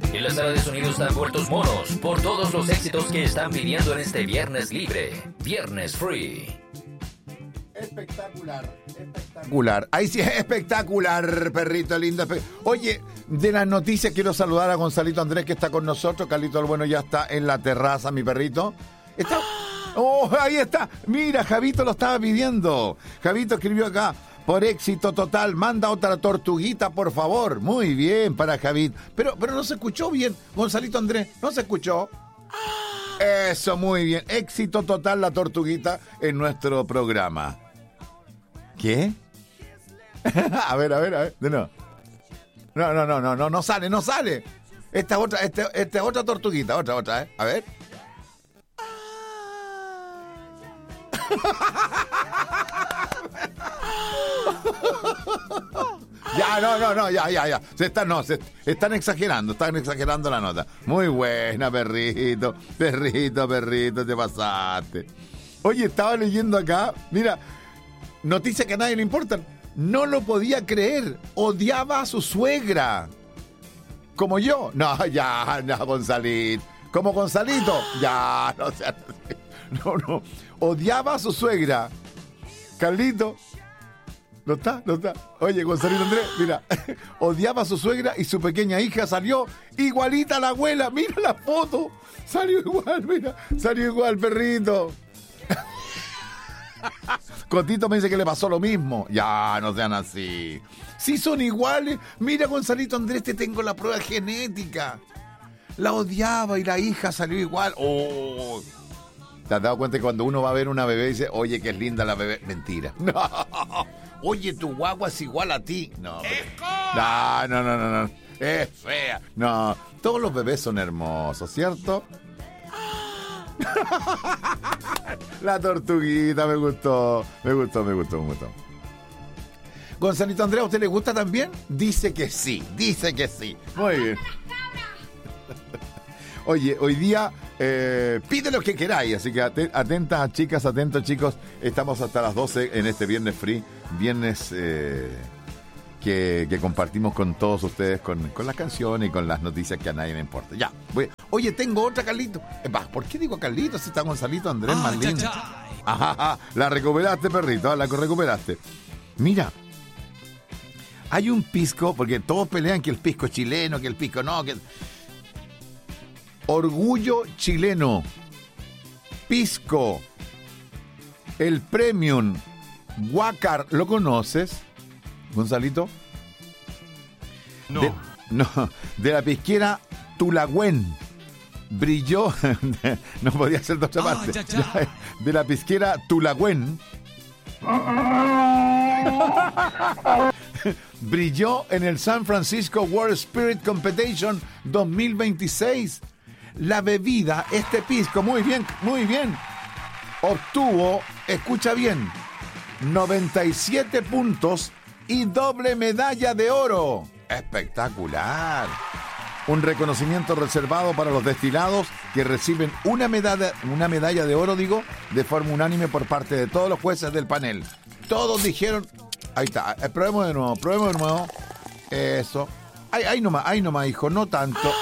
En la sala de sonido están vueltos monos por todos los éxitos que están pidiendo en este viernes libre, Viernes Free. Espectacular. Ahí sí es espectacular, perrito lindo. Oye, de las noticias quiero saludar a Gonzalito Andrés, que está con nosotros. Carlito el Bueno ya está en la terraza, mi perrito. Está... Oh, ahí está. Mira, Javito lo estaba pidiendo. Javito escribió acá: por éxito total, manda otra tortuguita, por favor. Muy bien para Javito. Pero no se escuchó bien, Gonzalito Andrés. No se escuchó. Eso, muy bien. Éxito total la tortuguita en nuestro programa. ¿Qué? A ver. De nuevo. No sale. Esta es otra tortuguita, otra, A ver. Ya. Están exagerando la nota. Muy buena, perrito, te pasaste. Oye, estaba leyendo acá, mira, noticias que a nadie le importan. No lo podía creer, odiaba a su suegra. Como yo. No, Gonzalito. Como Gonzalito. Ya, no seas así. No. Odiaba a su suegra. Carlito. No está. Oye, Gonzalito Andrés, mira. Odiaba a su suegra y su pequeña hija salió igualita a la abuela. Mira la foto. Salió igual, perrito. Cotito me dice que le pasó lo mismo. Ya, no sean así. Sí son iguales. Mira, Gonzalito Andrés, te tengo la prueba genética. La odiaba y la hija salió igual. Oh. ¿Te has dado cuenta que cuando uno va a ver una bebé y dice, oye, que es linda la bebé? Mentira. No. Oye, tu guagua es igual a ti. No. No. Es fea. No. Todos los bebés son hermosos, ¿cierto? La tortuguita me gustó. Gonzalito Andrea, ¿a usted le gusta también? Dice que sí. Muy bien. Oye, hoy día pide lo que queráis, así que atentas chicas, atentos chicos, estamos hasta las 12 en este Viernes Free, viernes que compartimos con todos ustedes con las canciones y con las noticias que a nadie le importa. Ya, oye, tengo otra, Carlito. ¿Por qué digo Carlito si está Gonzalito Andrés más lindo? Ajá, la recuperaste, perrito, la recuperaste. Mira, hay un pisco, porque todos pelean que el pisco es chileno, que el pisco no, que... Orgullo chileno, pisco, el premium Guacar, ¿lo conoces, Gonzalito? No. De la pisquera Tulagüen. Brilló, no podía ser de otra parte. De la pisquera Tulagüen. Brilló en el San Francisco World Spirit Competition 2026. La bebida, este pisco, muy bien, obtuvo, escucha bien, 97 puntos y doble medalla de oro. Espectacular. Un reconocimiento reservado para los destilados que reciben una medalla de oro, de forma unánime por parte de todos los jueces del panel. Todos dijeron, ahí está, probemos de nuevo. Eso. Ahí nomás, hijo, no tanto.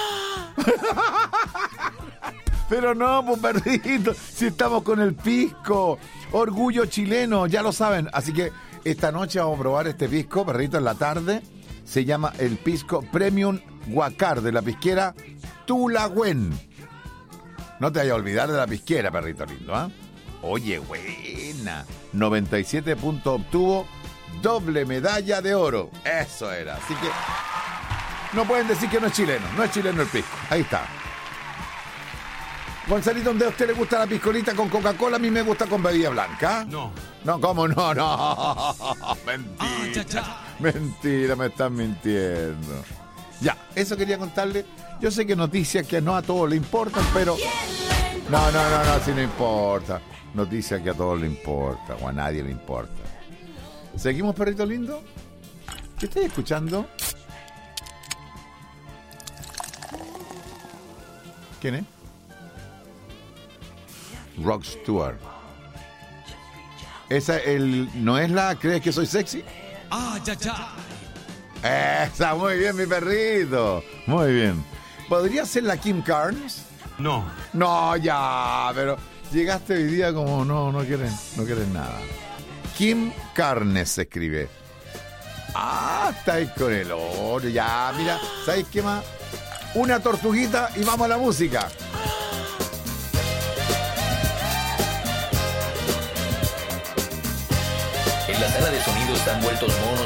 Pero no, pues perrito, si estamos con el pisco, orgullo chileno, ya lo saben. Así que esta noche vamos a probar este pisco, perrito, en la tarde. Se llama el pisco Premium Guacar de la pisquera Tulagüen. No te vayas a olvidar de la pisquera, perrito lindo, ¿ah? Oye, buena. 97 puntos obtuvo, doble medalla de oro. Eso era. Así que no pueden decir que no es chileno el pisco. Ahí está. Gonzalito, ¿dónde a usted le gusta la piscolita con Coca-Cola? A mí me gusta con bebida blanca. No. No, ¿cómo no? No. Mentira. Mentira, me están mintiendo. Ya, eso quería contarle. Yo sé que noticias que no a todos le importan, pero... No, sí no importa. Noticias que a todos le importa o a nadie le importa. ¿Seguimos, perrito lindo? ¿Qué estoy escuchando? ¿Quién es? Rod Stewart. Esa no es la ¿Crees que soy sexy? Ya. Esa, muy bien, mi perrito. Muy bien. ¿Podría ser la Kim Carnes? No. No, ya, pero llegaste hoy día como no quieren nada. Kim Carnes se escribe. Ah, estáis con el oro. Ya, mira, ¿sabéis qué más? Una tortuguita y vamos a la música. En la sala de sonido están vueltos monos